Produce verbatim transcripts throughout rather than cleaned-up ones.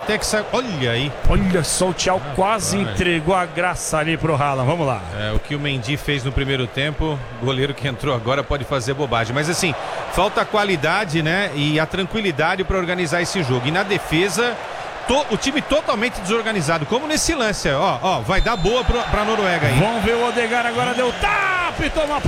até que saiu. Olha aí. Olha só, o Thiago ah, quase vai. entregou a graça ali pro Haaland. Vamos lá. É, o que o Mendy fez no primeiro tempo, o goleiro que entrou agora pode fazer bobagem. Mas assim, falta a qualidade, né? E a tranquilidade para organizar esse jogo. E na defesa, to, o time totalmente desorganizado. Como nesse lance, ó, ó, vai dar boa pro, pra Noruega aí. Vamos ver o Odegaard agora, deu tapa e tomou uma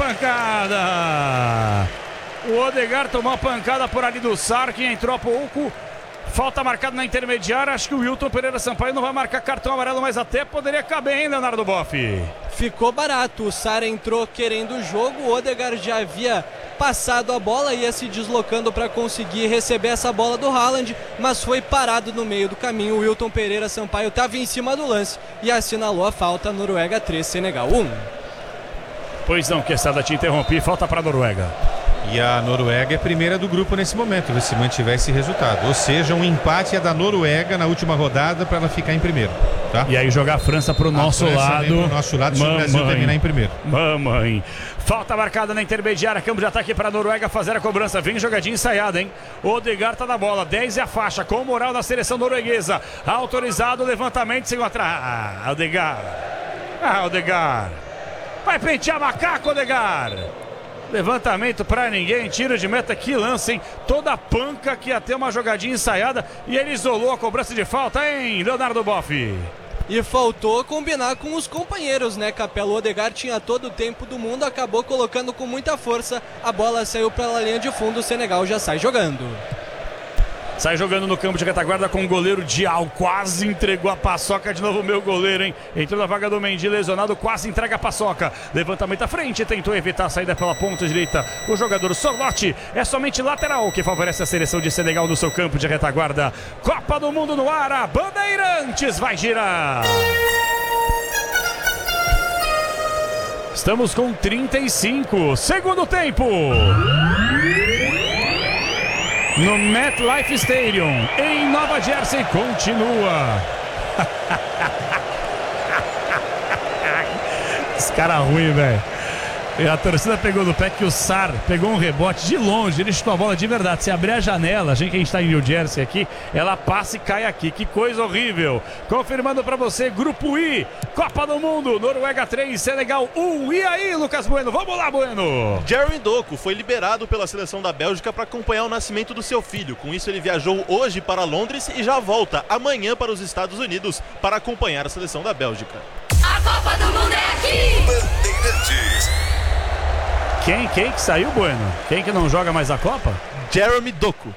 pancada. O Odegaard tomou uma pancada por ali do Sar, que entrou há pouco. Falta marcada na intermediária. Acho que o Wilton Pereira Sampaio não vai marcar cartão amarelo, mas até poderia caber, hein, Leonardo Boff? Ficou barato. O Sar entrou querendo o jogo. O Odegaard já havia passado a bola, ia se deslocando para conseguir receber essa bola do Haaland, mas foi parado no meio do caminho. O Wilton Pereira Sampaio estava em cima do lance e assinalou a falta. Noruega três, Senegal um. Pois não, Quesada, te interrompi. Falta para a Noruega. E a Noruega é primeira do grupo nesse momento, se mantiver esse resultado. Ou seja, um empate é da Noruega na última rodada para ela ficar em primeiro. Tá? E aí jogar a França para o nosso lado. Pro nosso lado, se o Brasil terminar em primeiro. Mamãe. Falta marcada na intermediária. Campo de ataque para a Noruega fazer a cobrança. Vem jogadinha ensaiada, hein? O Odegaard tá na bola. dez é a faixa. Com moral da seleção norueguesa. Autorizado o levantamento sem o atrás. Ah, Odegaard. Ah, Odegaard. Vai pentear macaco, Odegaard. Levantamento pra ninguém, tiro de meta, que lance, hein? Toda a panca que ia ter uma jogadinha ensaiada e ele isolou a cobrança de falta, hein, Leonardo Boff? E faltou combinar com os companheiros, né, Capela? O Odegaard tinha todo o tempo do mundo, acabou colocando com muita força, a bola saiu pela linha de fundo, o Senegal já sai jogando. Sai jogando no campo de retaguarda com o goleiro Dial. Quase entregou a paçoca de novo, meu goleiro, hein? Entrou na vaga do Mendy, lesionado, quase entrega a paçoca. Levantamento à frente, tentou evitar a saída pela ponta direita. O jogador Sorlote é somente lateral que favorece a seleção de Senegal no seu campo de retaguarda. Copa do Mundo no ar, a Bandeirantes vai girar. Estamos com trinta e cinco, segundo tempo. No MetLife Stadium, em Nova Jersey, continua. Esse cara ruim, velho. E a torcida pegou no pé que o Sar pegou um rebote de longe, ele chutou a bola de verdade. Se abrir a janela, a gente que a gente está em New Jersey aqui, ela passa e cai aqui. Que coisa horrível. Confirmando para você, Grupo I, Copa do Mundo, Noruega três, Senegal um. E aí, Lucas Bueno? Vamos lá, Bueno. Jeremy Doku foi liberado pela seleção da Bélgica para acompanhar o nascimento do seu filho. Com isso, ele viajou hoje para Londres e já volta amanhã para os Estados Unidos para acompanhar a seleção da Bélgica. A Copa do Mundo é aqui! Bandeirantes. Quem, quem que saiu, Bueno? Quem que não joga mais a Copa? Jeremy Doku.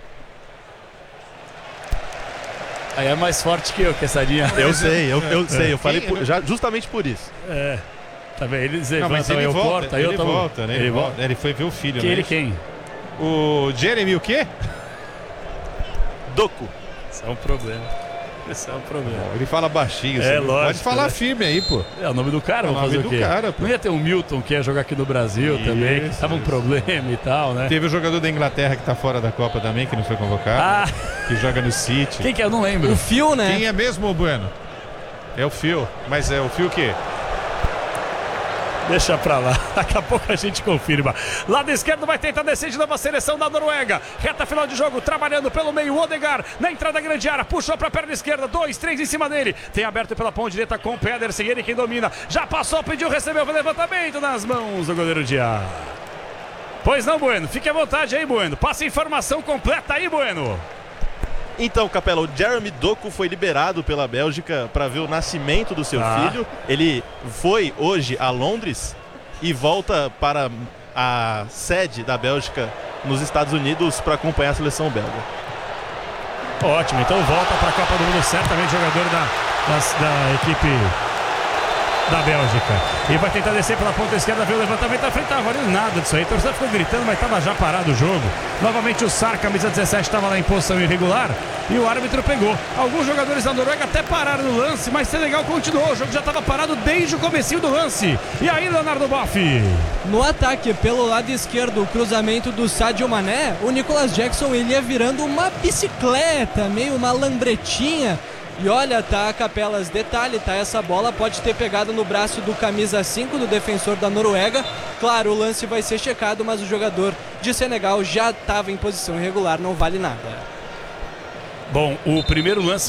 Aí é mais forte que eu, Quessadinha. Eu sei, eu, eu sei, eu falei por, já, justamente por isso. É, tá vendo? Eles levantam, não, mas ele eu volta, corto, aí ele eu tomo... volta, né? Ele, ele volta. Ele foi ver o filho, que né? Ele quem? O Jeremy o quê? Doku. Isso é um problema. Esse é um problema. Ele fala baixinho. É, lógico. Pode falar né? firme aí, pô. É o nome do cara, é vamos fazer o quê? Cara, pô. Não ia ter um Milton que ia jogar aqui no Brasil isso, também, que tava um problema e tal, né? Teve o jogador da Inglaterra que tá fora da Copa também, que não foi convocado. Ah. Que joga no City. Quem que é? Eu não lembro. O Phil, né? Quem é mesmo, Bueno? É o Phil. Mas é o Phil o quê? Deixa pra lá, daqui a pouco a gente confirma. Lado esquerdo vai tentar descer de novo a seleção da Noruega. Reta final de jogo, trabalhando pelo meio. O Odegaard na entrada da grande área, puxou pra perna esquerda, dois, três em cima dele. Tem aberto pela ponta direita com o Pedersen, ele quem domina. Já passou, pediu, recebeu o levantamento nas mãos do goleiro Diá. Pois não, Bueno, fique à vontade aí, Bueno. Passa a informação completa aí, Bueno. Então, Capela, o Jeremy Doku foi liberado pela Bélgica para ver o nascimento do seu ah. filho. Ele foi hoje a Londres e volta para a sede da Bélgica nos Estados Unidos para acompanhar a seleção belga. Ótimo, então volta para a Copa do Mundo, certamente jogador da, da, da equipe da Bélgica. E vai tentar descer pela ponta esquerda, ver o levantamento da frente, tá valendo nada disso aí. A torcida ficou gritando, mas estava já parado o jogo. Novamente o Sar, camisa dezessete, estava lá em posição irregular e o árbitro pegou. Alguns jogadores da Noruega até pararam no lance, mas Senegal continuou. O jogo já estava parado desde o comecinho do lance. E aí, Leonardo Boff? No ataque, pelo lado esquerdo, o cruzamento do Sadio Mané, o Nicolas Jackson ele ia virando uma bicicleta, meio uma lambretinha. E olha, tá, Capelas, detalhe, tá, essa bola pode ter pegado no braço do camisa cinco do defensor da Noruega. Claro, o lance vai ser checado, mas o jogador de Senegal já estava em posição irregular, não vale nada. Bom, o primeiro lance